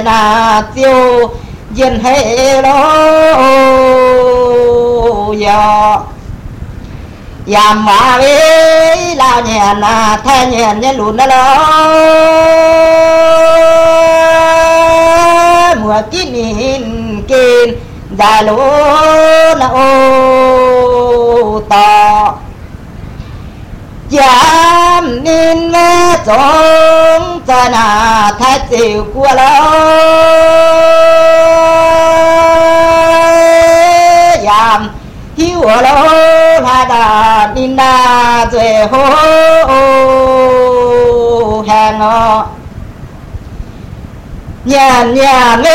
là tiêu dân hệ lô giờ yam mà với lao nhẹ là thay nhẹ nhẹ lùn đó lo mùa kín nhìn kín dài lúa là ô to yam nên nghe giống cho là thay chịu của lo yam hiu lo la da din da zui ho hang o nhàn nhàn